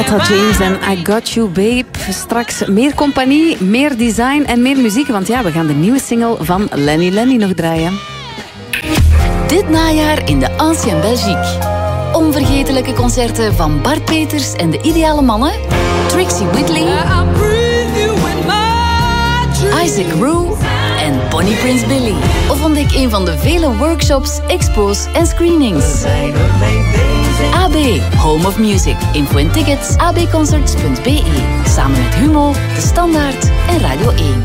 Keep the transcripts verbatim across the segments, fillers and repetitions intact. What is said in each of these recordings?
Etta James en I Got You Babe. Straks meer compagnie, meer design en meer muziek. Want ja, we gaan de nieuwe single van Lenny Lenny nog draaien. Dit najaar in de Ancien Belgique. Onvergetelijke concerten van Bart Peters en de Ideale Mannen. Trixie Whitley. Isaac Rue en Bonnie Prince Billy. Of ontdek een van de vele workshops, expos en screenings. A B, Home of Music. Info en tickets, a b concerts punt b e. Samen met Humo, De Standaard en Radio één.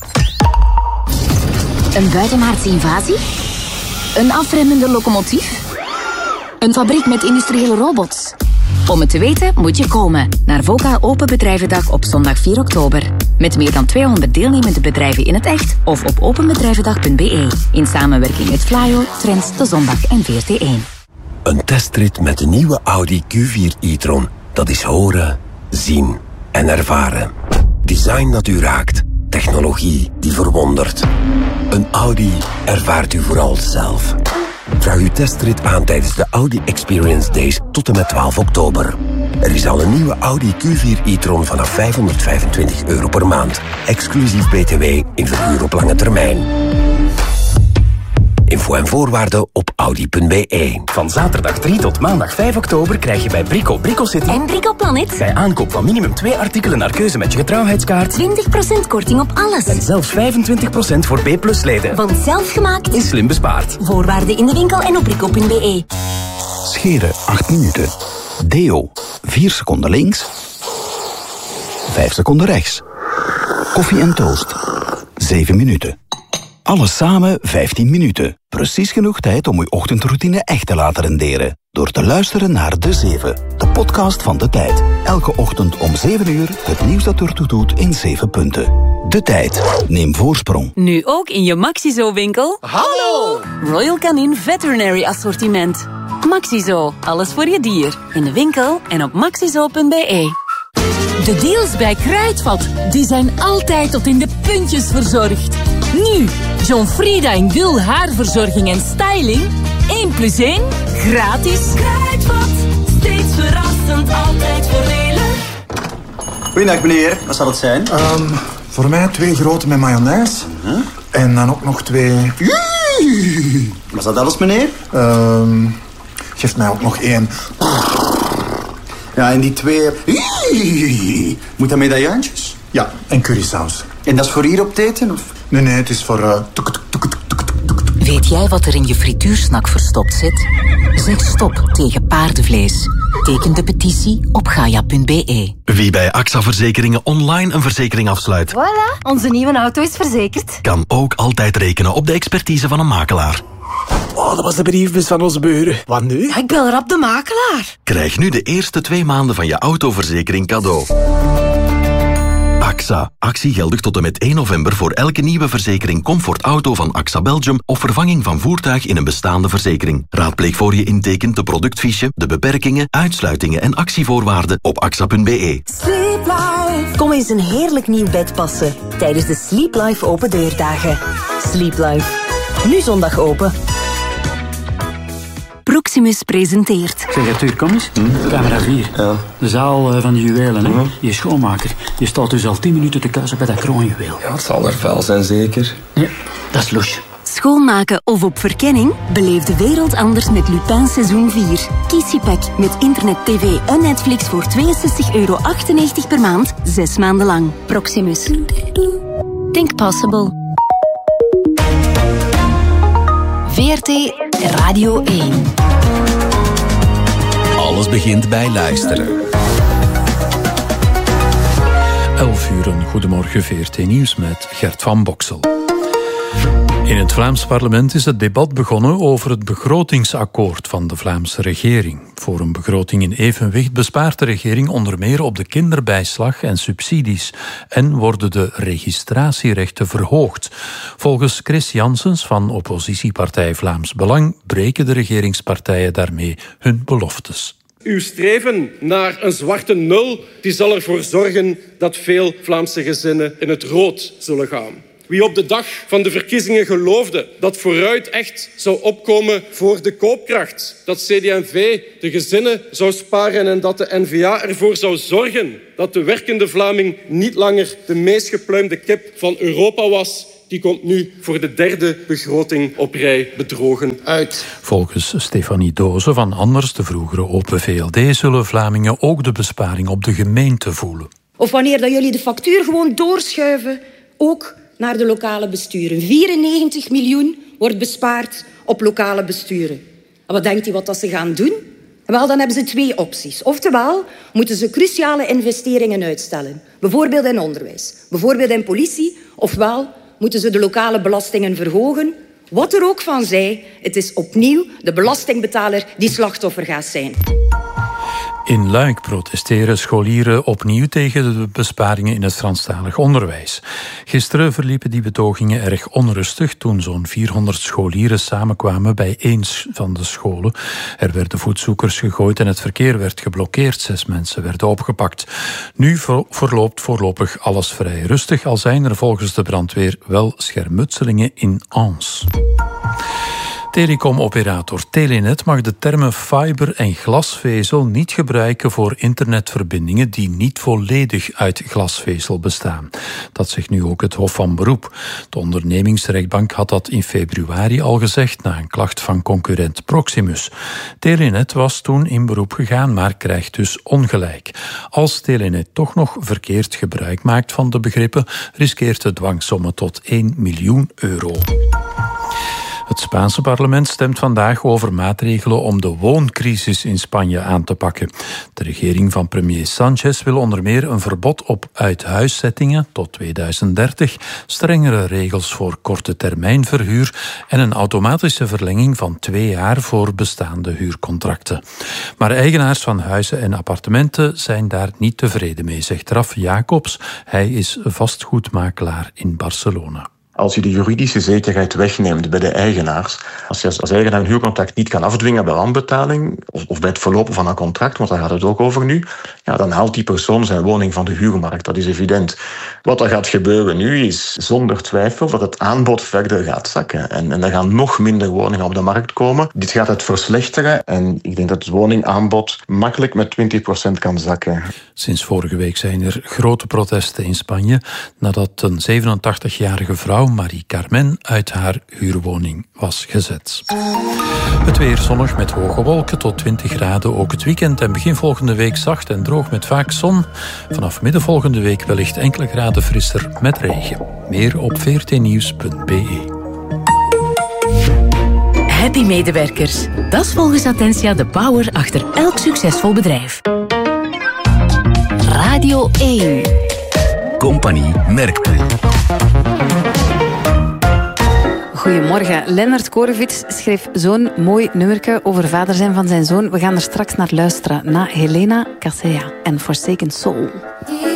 Een buitenaardse invasie? Een afremmende locomotief? Een fabriek met industriële robots? Om het te weten moet je komen naar VOCA Open Bedrijvendag op zondag vier oktober. Met meer dan tweehonderd deelnemende bedrijven in het echt of op openbedrijvendag punt b e. In samenwerking met Flyo, Trends, De Zondag en V R T één. Een testrit met de nieuwe Audi Q vier e-tron. Dat is horen, zien en ervaren. Design dat u raakt. Technologie die verwondert. Een Audi ervaart u vooral zelf. Vraag uw testrit aan tijdens de Audi Experience Days tot en met twaalf oktober. Er is al een nieuwe Audi Q vier e-tron vanaf vijfhonderdvijfentwintig euro per maand. Exclusief B T W in verhuur op lange termijn. Info en voorwaarden op audi punt b e. Van zaterdag drie tot maandag vijf oktober krijg je bij Brico Brico City en Brico Planet bij aankoop van minimum twee artikelen naar keuze met je getrouwheidskaart twintig procent korting op alles. En zelfs vijfentwintig procent voor B plus leden. Want zelfgemaakt is slim bespaard. Voorwaarden in de winkel en op brico punt b e. Scheren acht minuten. Deo vier seconden links. vijf seconden rechts. Koffie en toast zeven minuten. Alles samen vijftien minuten. Precies genoeg tijd om uw ochtendroutine echt te laten renderen. Door te luisteren naar De zeven, de podcast van De Tijd. Elke ochtend om zeven uur het nieuws dat ertoe doet in zeven punten. De Tijd. Neem voorsprong. Nu ook in je Maxizo-winkel. Hallo! Royal Canin Veterinary Assortiment. Maxizo, alles voor je dier. In de winkel en op maxizo punt b e. De deals bij Kruidvat, die zijn altijd tot in de puntjes verzorgd. Nu, John Frieda in Gul haarverzorging en styling. één plus één, gratis. Kruidvat, steeds verrassend, altijd voordelig. Goeiedag meneer, wat zal het zijn? Um, voor mij twee grote met mayonaise. Uh-huh. En dan ook nog twee... Was dat alles meneer? Um, geef mij ook nog één. Ja, en die twee... Moet dat medaillantjes? Ja, en currysaus. En dat is voor hier op het eten? Of? Nee, nee, het is voor... Uh... Weet jij wat er in je frituursnak verstopt zit? Zeg stop tegen paardenvlees. Teken de petitie op gaia punt b e. Wie bij A X A Verzekeringen online een verzekering afsluit. Voilà, onze nieuwe auto is verzekerd. Kan ook altijd rekenen op de expertise van een makelaar. Oh, dat was de briefbus van ons buren. Wat nu? Ja, ik bel rap de makelaar. Krijg nu de eerste twee maanden van je autoverzekering cadeau. A X A. Actie geldig tot en met één november voor elke nieuwe verzekering Comfort Auto van A X A Belgium of vervanging van voertuig in een bestaande verzekering. Raadpleeg voor je intekent de productfiche, de beperkingen, uitsluitingen en actievoorwaarden op axa punt b e. Sleep Life. Kom eens een heerlijk nieuw bed passen tijdens de Sleep Life open deurdagen. Sleep Life. Nu zondag open. Proximus presenteert. Zeg, Arthur, kom eens. Hm? Camera vier. Ja. De zaal van de juwelen, hè? Mm-hmm. Je schoonmaker. Je staat dus al tien minuten te kuisen bij dat kroonjuweel. Ja, het zal er vuil zijn, zeker. Ja, dat is louche. Schoonmaken of op verkenning? Beleef de wereld anders met Lupin seizoen vier. Kies je pack met internet, tv en Netflix voor tweeënzestig euro achtennegentig per maand, zes maanden lang. Proximus. Think possible. V R T Radio één. Alles begint bij luisteren. elf uur, een goedemorgen V R T Nieuws met Gert van Boksel. In het Vlaams parlement is het debat begonnen over het begrotingsakkoord van de Vlaamse regering. Voor een begroting in evenwicht bespaart de regering onder meer op de kinderbijslag en subsidies en worden de registratierechten verhoogd. Volgens Chris Janssens van oppositiepartij Vlaams Belang breken de regeringspartijen daarmee hun beloftes. Uw streven naar een zwarte nul die zal ervoor zorgen dat veel Vlaamse gezinnen in het rood zullen gaan. Wie op de dag van de verkiezingen geloofde dat vooruit echt zou opkomen voor de koopkracht, dat C D en V de gezinnen zou sparen en dat de N V A ervoor zou zorgen dat de werkende Vlaming niet langer de meest gepluimde kip van Europa was, die komt nu voor de derde begroting op rij bedrogen uit. Volgens Stefanie Doze van Anders, de vroegere Open V L D, zullen Vlamingen ook de besparing op de gemeente voelen. Of wanneer dat jullie de factuur gewoon doorschuiven, ook naar de lokale besturen. vierennegentig miljoen wordt bespaard op lokale besturen. En wat denkt u wat dat ze gaan doen? Wel, dan hebben ze twee opties. Oftewel moeten ze cruciale investeringen uitstellen. Bijvoorbeeld in onderwijs, bijvoorbeeld in politie. Ofwel moeten ze de lokale belastingen verhogen. Wat er ook van zij, het is opnieuw de belastingbetaler die slachtoffer gaat zijn. In Luik protesteren scholieren opnieuw tegen de besparingen in het Franstalig onderwijs. Gisteren verliepen die betogingen erg onrustig toen zo'n vierhonderd scholieren samenkwamen bij één van de scholen. Er werden voetzoekers gegooid en het verkeer werd geblokkeerd. Zes mensen werden opgepakt. Nu verloopt voorlopig alles vrij rustig, al zijn er volgens de brandweer wel schermutselingen in Ans. Telecomoperator Telenet mag de termen fiber en glasvezel niet gebruiken voor internetverbindingen die niet volledig uit glasvezel bestaan. Dat zegt nu ook het Hof van Beroep. De ondernemingsrechtbank had dat in februari al gezegd na een klacht van concurrent Proximus. Telenet was toen in beroep gegaan, maar krijgt dus ongelijk. Als Telenet toch nog verkeerd gebruik maakt van de begrippen, riskeert de dwangsommen tot één miljoen euro. Het Spaanse parlement stemt vandaag over maatregelen om de wooncrisis in Spanje aan te pakken. De regering van premier Sánchez wil onder meer een verbod op uithuiszettingen tot tweeduizend dertig, strengere regels voor korte termijn verhuur en een automatische verlenging van twee jaar voor bestaande huurcontracten. Maar eigenaars van huizen en appartementen zijn daar niet tevreden mee, zegt Raf Jacobs. Hij is vastgoedmakelaar in Barcelona. Als je de juridische zekerheid wegneemt bij de eigenaars, als je als eigenaar een huurcontract niet kan afdwingen bij wanbetaling of, of bij het verlopen van een contract, want daar gaat het ook over nu, ja, dan haalt die persoon zijn woning van de huurmarkt. Dat is evident. Wat er gaat gebeuren nu is zonder twijfel dat het aanbod verder gaat zakken. En, en er gaan nog minder woningen op de markt komen. Dit gaat het verslechteren en ik denk dat het woningaanbod makkelijk met twintig procent kan zakken. Sinds vorige week zijn er grote protesten in Spanje nadat een zevenentachtigjarige vrouw, Marie Carmen, uit haar huurwoning was gezet. Het weer zonnig met hoge wolken tot twintig graden. Ook het weekend en begin volgende week zacht en droog met vaak zon. Vanaf midden volgende week wellicht enkele graden frisser met regen. Meer op v r t nieuws punt b e. Happy medewerkers. Dat is volgens Attentia de power achter elk succesvol bedrijf. Radio één. Compagnie Merkpoel. Goedemorgen. Lennart Korevits schreef zo'n mooi nummerke over vader zijn van zijn zoon. We gaan er straks naar luisteren, na Helena Casella en Forsaken Soul.